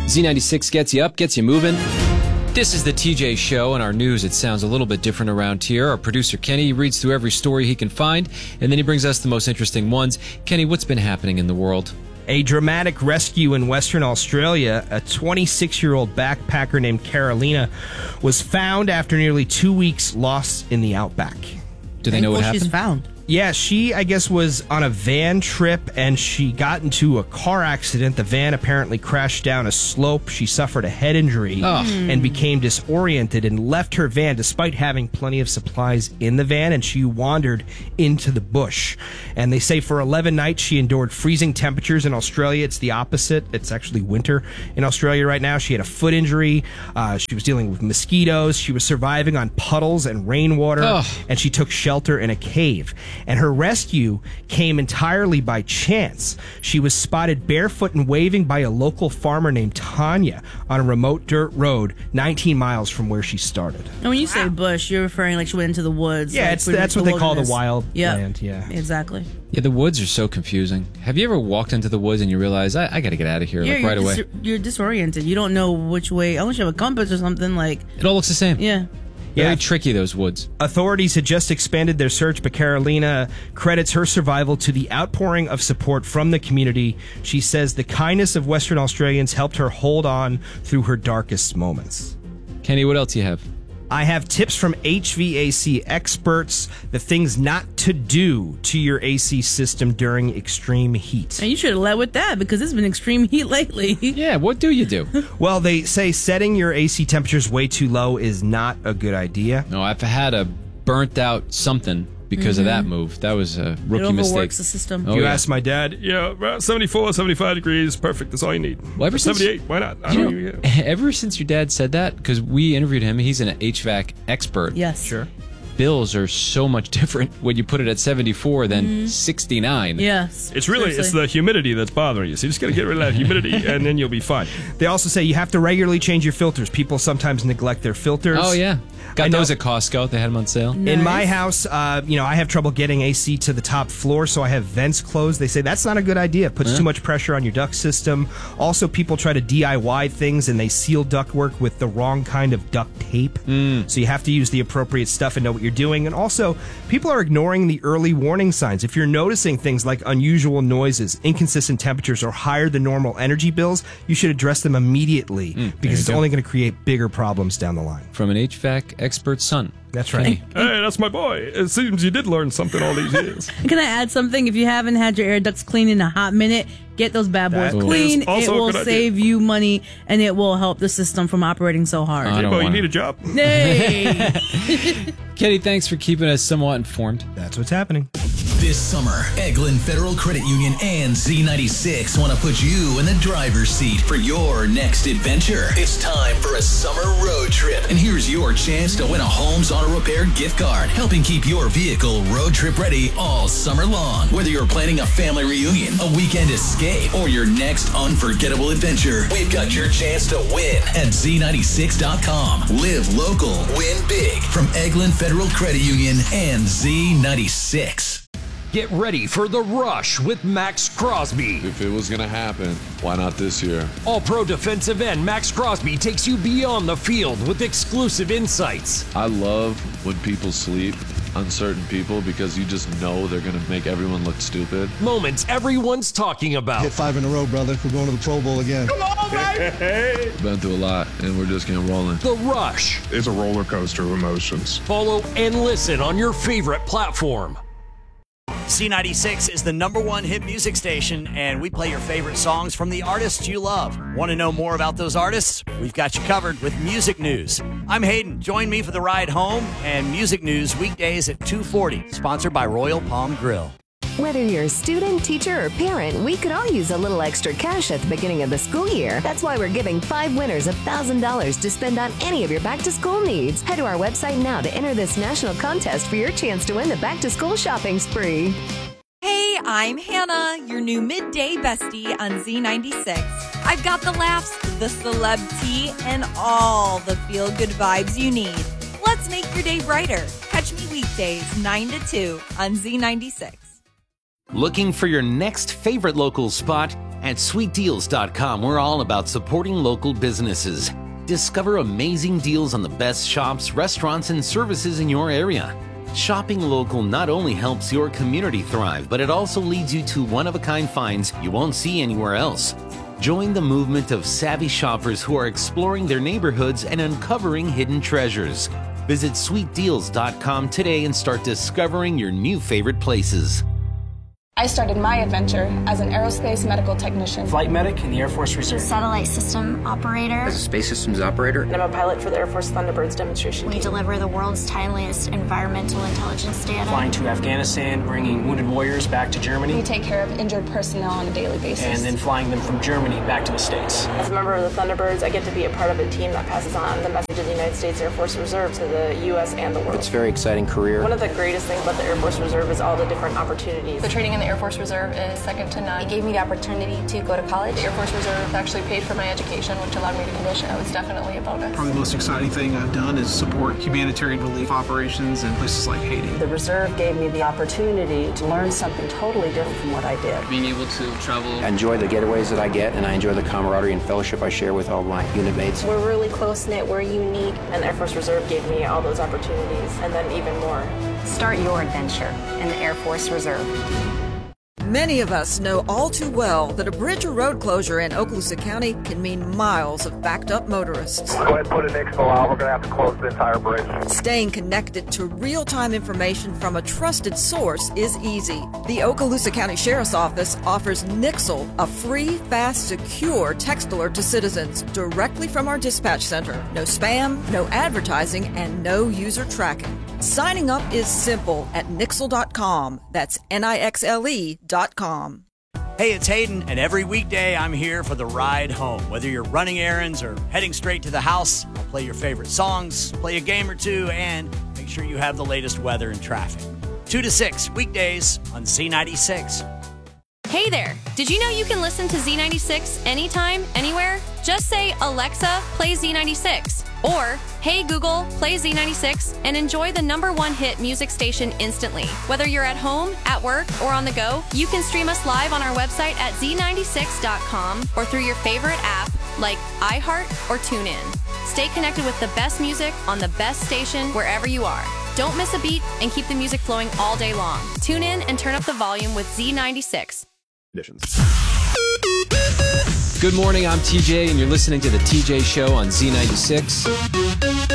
Z96 gets you up, gets you moving. This is the TJ Show. In our news, it sounds a little bit different around here. Our producer, Kenny, reads through every story he can find, and then he brings us the most interesting ones. Kenny, what's been happening in the world? A dramatic rescue in Western Australia. A 26-year-old backpacker named Carolina was found after nearly 2 weeks lost in the outback. Do they know what happened? She's found. Yeah, she, I guess, was on a van trip, and she got into a car accident. The van apparently crashed down a slope. She suffered a head injury and became disoriented and left her van despite having plenty of supplies in the van, and she wandered into the bush. And they say for 11 nights she endured freezing temperatures. In Australia, it's the opposite. It's actually winter in Australia right now. She had a foot injury. She was dealing with mosquitoes. She was surviving on puddles and rainwater, and she took shelter in a cave. And her rescue came entirely by chance. She was spotted barefoot and waving by a local farmer named Tanya on a remote dirt road 19 miles from where she started. And when you say bush, you're referring like she went into the woods. Yeah, like that's what they call the wilderness. wild Yeah. land. Yeah, Exactly. Yeah, the woods are so confusing. Have you ever walked into the woods and you realize, I got to get out of here right away? You're disoriented. You don't know which way, unless you have a compass or something like. It all looks the same. Yeah. Very tricky, those woods. Authorities had just expanded their search, but Carolina credits her survival to the outpouring of support from the community. She says the kindness of Western Australians helped her hold on through her darkest moments. Kenny, what else do you have? I have tips from HVAC experts, the things not to do to your AC system during extreme heat. And you should have led with that because it's been extreme heat lately. Yeah, what do you do? Well, they say setting your AC temperatures way too low is not a good idea. No, I've had a burnt out something because of that move. That was a rookie It mistake. overworks the system. Oh, You yeah. ask my dad, Yeah, about 74, 75 degrees, perfect. That's all you need. Well, ever since- 78, why not? I You don't know, know. ever since your dad said that, because we interviewed him, he's an HVAC expert. Yes. sure. Bills are so much different when you put it at 74 than 69. Yes. It's really, it's Seriously. the humidity that's bothering you. So you just got to get rid of that humidity, and then you'll be fine. They also say you have to regularly change your filters. People sometimes neglect their filters. Oh, yeah. I Got know. those at Costco. They had them on sale. In my Nice. house, I have trouble getting AC to the top floor, so I have vents closed. They say that's not a good idea. It puts too much pressure on your duct system. Also, people try to DIY things, and they seal ductwork with the wrong kind of duct tape. So you have to use the appropriate stuff and know what you're doing. And also, people are ignoring the early warning signs. If you're noticing things like unusual noises, inconsistent temperatures, or higher than normal energy bills, you should address them immediately because it's only going to create bigger problems down the line. From an HVAC expert's son. That's right. Hey, that's my boy. It seems you did learn something all these years. Can I add something? If you haven't had your air ducts cleaned in a hot minute, get those bad boys That clean. is also It a will good idea. save you money, and it will help the system from operating so hard. I don't Well, you wanna- need a job. Hey. Kenny, thanks for keeping us somewhat informed. That's what's happening. This summer, Eglin Federal Credit Union and Z96 want to put you in the driver's seat for your next adventure. It's time for a summer road trip. And here's your chance to win a Holmes Auto Repair gift card, helping keep your vehicle road trip ready all summer long. Whether you're planning a family reunion, a weekend escape, or your next unforgettable adventure, we've got your chance to win at Z96.com. Live local, win big from Eglin Federal Credit Union and Z96. Get ready for The Rush with Max Crosby. If it was going to happen, why not this year? All-pro defensive end Max Crosby takes you beyond the field with exclusive insights. I love when people sleep on certain people because you just know they're going to make everyone look stupid. Moments everyone's talking about. Hit 5 in a row, brother. We're going to the Pro Bowl again. Been through a lot, and we're just getting rolling. The Rush. It's a roller coaster of emotions. Follow and listen on your favorite platform. C96 is the #1 hit music station, and we play your favorite songs from the artists you love. Want to know more about those artists? We've got you covered with Music News. I'm Hayden. Join me for the ride home and Music News weekdays at 2:40, sponsored by Royal Palm Grill. Whether you're a student, teacher, or parent, we could all use a little extra cash at the beginning of the school year. That's why we're giving 5 winners $1,000 to spend on any of your back-to-school needs. Head to our website now to enter this national contest for your chance to win the back-to-school shopping spree. Hey, I'm Hannah, your new midday bestie on Z96. I've got the laughs, the celeb tea, and all the feel-good vibes you need. Let's make your day brighter. Catch me weekdays 9 to 2 on Z96. Looking for your next favorite local spot? At sweetdeals.com, we're all about supporting local businesses. Discover amazing deals on the best shops, restaurants, and services in your area. Shopping local not only helps your community thrive, but it also leads you to one-of-a-kind finds you won't see anywhere else. Join the movement of savvy shoppers who are exploring their neighborhoods and uncovering hidden treasures. Visit sweetdeals.com today and start discovering your new favorite places. I started my adventure as an aerospace medical technician. Flight medic in the Air Force Reserve. Satellite system operator. As a space systems operator. And I'm a pilot for the Air Force Thunderbirds demonstration We team. deliver the world's timeliest environmental intelligence data. Flying to Afghanistan, bringing wounded warriors back to Germany. We take care of injured personnel on a daily basis. And then flying them from Germany back to the States. As a member of the Thunderbirds, I get to be a part of a team that passes on the message of the United States Air Force Reserve to the U.S. and the world. It's a very exciting career. One of the greatest things about the Air Force Reserve is all the different opportunities. The training in the Air Force Reserve is second to none. It gave me the opportunity to go to college. The Air Force Reserve actually paid for my education, which allowed me to commission. It was definitely a bonus. Probably the most exciting thing I've done is support humanitarian relief operations in places like Haiti. The Reserve gave me the opportunity to learn something totally different from what I did. Being able to travel. I enjoy the getaways that I get, and I enjoy the camaraderie and fellowship I share with all my unit mates. We're really close-knit, we're unique, and the Air Force Reserve gave me all those opportunities, and then even more. Start your adventure in the Air Force Reserve. Many of us know all too well that a bridge or road closure in Okaloosa County can mean miles of backed-up motorists. Go ahead and put an expo out. We're going to have to close the entire bridge. Staying connected to real-time information from a trusted source is easy. The Okaloosa County Sheriff's Office offers Nixle, a free, fast, secure text alert to citizens directly from our dispatch center. No spam, no advertising, and no user tracking. Signing up is simple at Nixle.com. That's Nixle.com. Hey, it's Hayden, and every weekday I'm here for the ride home. Whether you're running errands or heading straight to the house, I'll play your favorite songs, play a game or two, and make sure you have the latest weather and traffic. 2 to 6 weekdays on Z96. Hey there! Did you know you can listen to Z96 anytime, anywhere? Just say, Alexa, play Z96. Or, hey Google, play Z96 and enjoy the #1 hit music station instantly. Whether you're at home, at work, or on the go, you can stream us live on our website at z96.com or through your favorite app like iHeart or TuneIn. Stay connected with the best music on the best station wherever you are. Don't miss a beat and keep the music flowing all day long. Tune in and turn up the volume with Z96. Good morning, I'm TJ, and you're listening to The TJ Show on Z96.